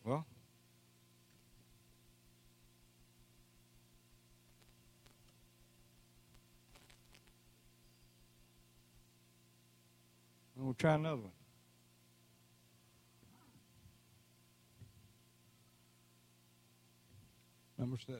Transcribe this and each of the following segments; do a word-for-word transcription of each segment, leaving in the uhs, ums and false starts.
Well, we'll try another one. Number seven.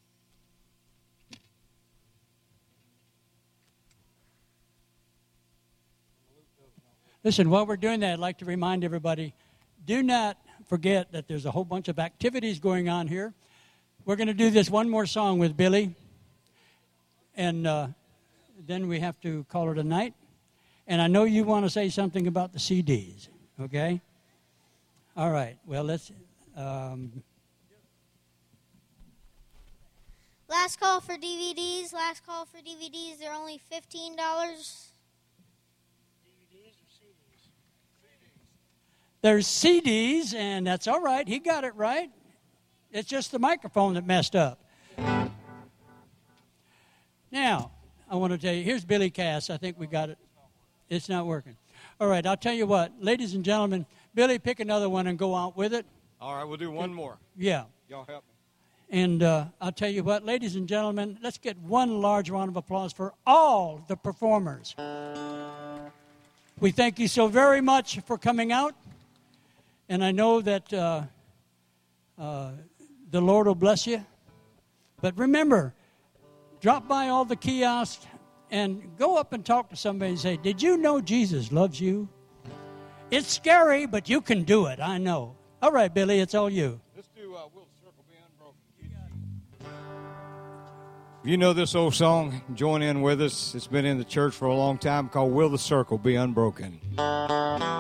Listen, while we're doing that, I'd like to remind everybody, do not forget that there's a whole bunch of activities going on here. We're going to do this one more song with Billy, and uh, then we have to call it a night. And I know you want to say something about the C Ds, okay? All right, well, let's... Um, Last call for D V Ds. Last call for D V Ds. They're only fifteen dollars. There's C Ds, and that's all right. He got it right. It's just the microphone that messed up. Now, I want to tell you, here's Billy Cass. I think we got it. It's not working. All right, I'll tell you what. Ladies and gentlemen, Billy, pick another one and go out with it. All right, we'll do one more. Yeah. Y'all help me. And uh, I'll tell you what, ladies and gentlemen, let's get one large round of applause for all the performers. We thank you so very much for coming out. And I know that uh, uh, the Lord will bless you. But remember, drop by all the kiosks and go up and talk to somebody and say, did you know Jesus loves you? It's scary, but you can do it, I know. All right, Billy, it's all you. Let's do uh, Will the Circle Be Unbroken. If you know this old song, join in with us. It's been in the church for a long time called Will the Circle Be Unbroken.